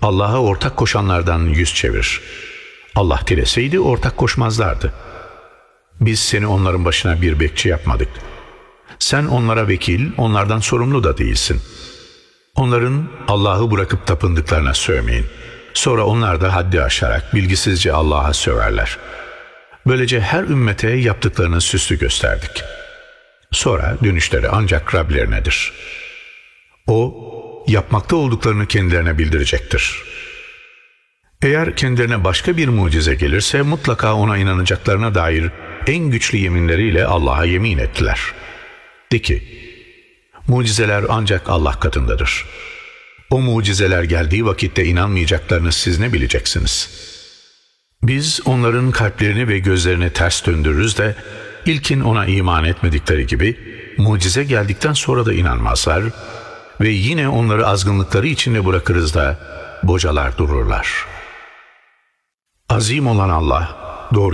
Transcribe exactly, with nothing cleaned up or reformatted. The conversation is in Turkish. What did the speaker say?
Allah'a ortak koşanlardan yüz çevir. Allah dileseydi ortak koşmazlardı. Biz seni onların başına bir bekçi yapmadık. Sen onlara vekil, onlardan sorumlu da değilsin. Onların Allah'ı bırakıp tapındıklarına sövmeyin. Sonra onlar da haddi aşarak bilgisizce Allah'a söverler. Böylece her ümmete yaptıklarını süslü gösterdik. Sonra dönüşleri ancak Rablerinedir. O, yapmakta olduklarını kendilerine bildirecektir. Eğer kendilerine başka bir mucize gelirse mutlaka ona inanacaklarına dair en güçlü yeminleriyle Allah'a yemin ettiler. De ki, mucizeler ancak Allah katındadır. O mucizeler geldiği vakitte inanmayacaklarını siz ne bileceksiniz? Biz onların kalplerini ve gözlerini ters döndürürüz de ilkin ona iman etmedikleri gibi mucize geldikten sonra da inanmazlar ve yine onları azgınlıkları içinde bırakırız da bocalar dururlar. Azim olan Allah